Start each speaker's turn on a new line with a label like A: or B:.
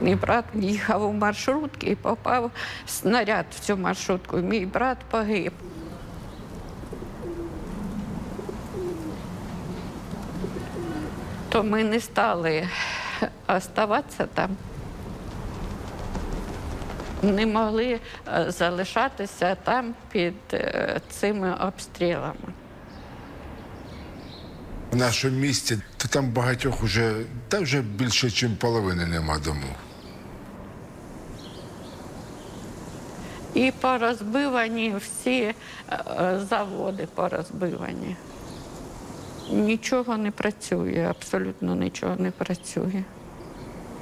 A: Мій брат їхав у маршрутці і попав снаряд в цю маршрутку. Мій брат погиб. То ми не стали залишатися там. Не могли залишатися там під цими обстрілами.
B: В нашому місті, то там багатьох вже більше, ніж половини нема домов.
A: І порозбивані всі заводи порозбивані. Нічого не працює, абсолютно нічого не працює.